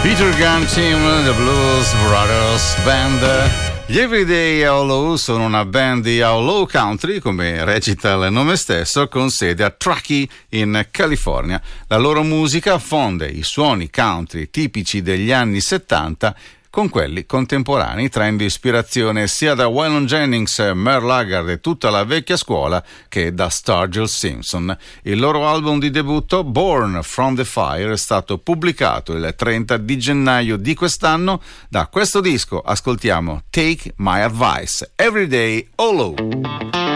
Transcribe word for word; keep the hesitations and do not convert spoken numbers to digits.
Peter Gunn Team, The Blues Brothers Band. Gli Everyday Outlaw sono una band di outlaw country, come recita il nome stesso, con sede a Truckee in California. La loro musica fonde i suoni country tipici degli anni settanta con quelli contemporanei, traendo ispirazione sia da Waylon Jennings, Merle Haggard e tutta la vecchia scuola che da Sturgill Simpson. Il loro album di debutto, Born from the Fire, è stato pubblicato il trenta di gennaio di quest'anno. Da questo disco ascoltiamo Take My Advice, Everyday Outlaw.